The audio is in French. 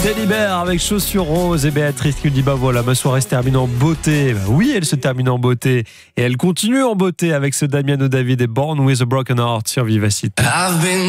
Teddy Bear avec Chaussures Roses et Béatrice qui dit bah voilà, ma soirée se termine en beauté. Bah oui, elle se termine en beauté et elle continue en beauté avec ce Damiano David et Born with a Broken Heart sur Vivacité.